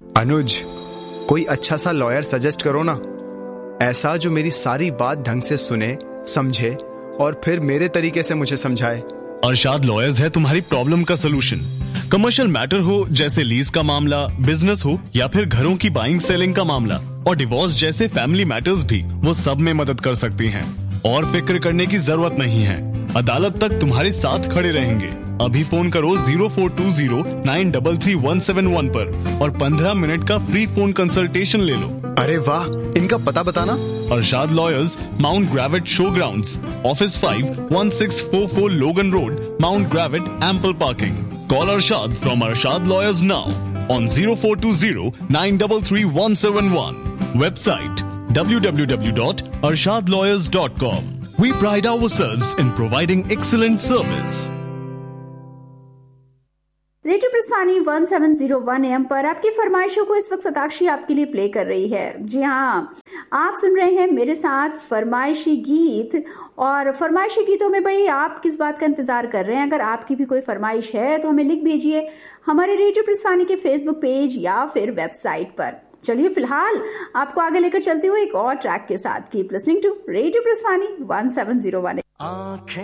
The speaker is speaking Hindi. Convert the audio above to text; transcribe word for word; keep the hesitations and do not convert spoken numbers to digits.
अनुज, कोई अच्छा सा लॉयर सजेस्ट करो ना, ऐसा जो मेरी सारी बात ढंग से सुने, समझे और फिर मेरे तरीके से मुझे समझाए। अरशाद लॉयर्स है तुम्हारी प्रॉब्लम का सलूशन। कमर्शियल मैटर हो जैसे लीज का मामला, बिजनेस हो या फिर घरों की बाइंग सेलिंग का मामला और डिवोर्स जैसे फैमिली मैटर्स भी, वो सब में मदद कर सकती हैं। और फिक्र करने की जरूरत नहीं है, अदालत तक तुम्हारे साथ खड़े रहेंगे। अभी फोन करो zero four to zero nine three three one seven one पर और पंद्रह मिनट का फ्री फोन कंसल्टेशन ले लो। अरे वाह, इनका पता बताना। Arshad lawyers, mount ग्रेविट show grounds, office five one six four four लोगन road, mount ग्रेविट, ample parking. Call Arshad from Arshad Lawyers now on zero four two zero nine three three one seven one. Website w w w dot arshad lawyers dot com. We pride ourselves in providing excellent service. Radio प्रस्थानी सत्रह सौ एक एम पर आपकी फरमाइशों को इस वक्त सताक्षी आपके लिए प्ले कर रही है। जी हाँ, आप सुन रहे हैं मेरे साथ फरमाइशी गीत। और फरमाइशी गीतों में भाई आप किस बात का इंतजार कर रहे हैं? अगर आपकी भी कोई फरमाइश है तो हमें लिख भेजिए हमारे रेडियो प्रस्थानी के फेसबुक पेज या फिर वेबसाइट पर। चलिए फिलहाल आपको आगे लेकर चलती हुई एक और ट्रैक के साथ कीप लिसनिंग टू रेडियो प्रस्थानी सत्रह सौ एक।